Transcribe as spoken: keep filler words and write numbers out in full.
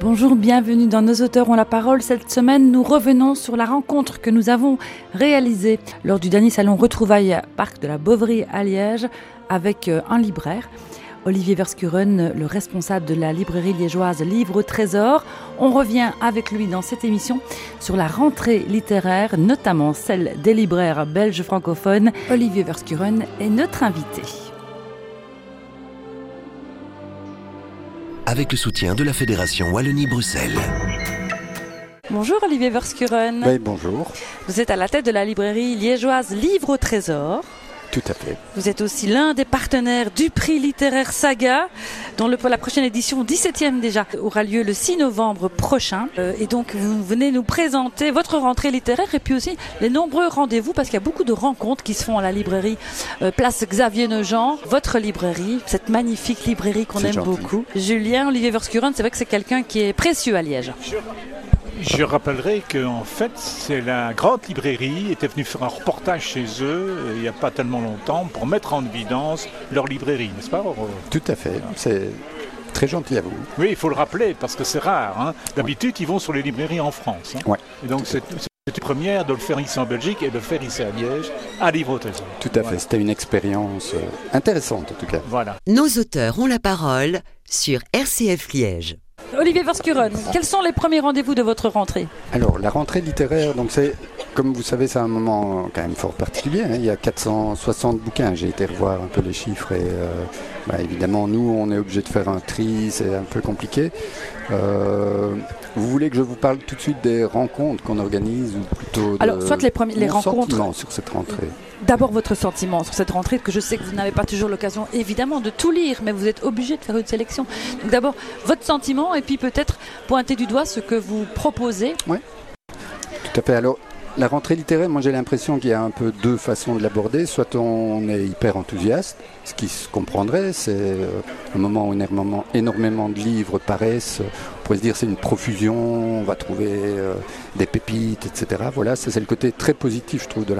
Bonjour, bienvenue dans Nos auteurs ont la parole. Cette semaine, nous revenons sur la rencontre que nous avons réalisée lors du dernier salon Retrouvailles Parc de la Boveri à Liège avec un libraire, Olivier Verschuren, le responsable de la librairie liégeoise Livre au Trésor. On revient avec lui dans cette émission sur la rentrée littéraire, notamment celle des libraires belges francophones. Olivier Verschuren est notre invité. Avec le soutien de la Fédération Wallonie-Bruxelles. Bonjour Olivier Verschuren. Oui, bonjour. Vous êtes à la tête de la librairie liégeoise Livre au Trésor. Tout à fait. Vous êtes aussi l'un des partenaires du prix littéraire Saga, dont le, pour la prochaine édition, dix-septième déjà, aura lieu le six novembre prochain. Euh, et donc, vous venez nous présenter votre rentrée littéraire et puis aussi les nombreux rendez-vous, parce qu'il y a beaucoup de rencontres qui se font à la librairie euh, Place Xavier Nogent. Votre librairie, cette magnifique librairie qu'on C'est aime gentil. beaucoup. Julien, Olivier Verschuren, c'est vrai que c'est quelqu'un qui est précieux à Liège. Je rappellerai qu'en fait, c'est la grande librairie était venue faire un reportage chez eux il n'y a pas tellement longtemps pour mettre en évidence leur librairie, n'est-ce pas? Tout à fait. C'est très gentil à vous. Oui, il faut le rappeler parce que c'est rare. Hein. D'habitude, ils vont sur les librairies en France. Hein. Ouais. Et donc, c'est c'est une première de le faire ici en Belgique et de le faire ici à Liège, à Livre au Trésor. Tout à Voilà. fait. C'était une expérience euh, intéressante, en tout cas. Voilà. Nos auteurs ont la parole sur R C F Liège. Olivier Verschuren, quels sont les premiers rendez-vous de votre rentrée? Alors, la rentrée littéraire, donc c'est, comme vous savez, c'est un moment quand même fort particulier. Hein. Il y a quatre cent soixante bouquins. J'ai été revoir un peu les chiffres et euh, bah, évidemment, nous, on est obligé de faire un tri. C'est un peu compliqué. Euh, vous voulez que je vous parle tout de suite des rencontres qu'on organise ou plutôt de Alors, soit les, premiers, les mon rencontres... sentiment sur cette rentrée. D'abord votre sentiment sur cette rentrée, que je sais que vous n'avez pas toujours l'occasion évidemment de tout lire, mais vous êtes obligé de faire une sélection. Donc d'abord votre sentiment et puis peut-être pointer du doigt ce que vous proposez. Tout à fait. Alors, la rentrée littéraire, moi j'ai l'impression qu'il y a un peu deux façons de l'aborder. Soit on est hyper enthousiaste, ce qui se comprendrait, c'est euh, un moment où énormément, énormément de livres paraissent. On pourrait se dire c'est une profusion, on va trouver euh, des pépites, et cetera. Voilà, ça c'est le côté très positif, je trouve, de la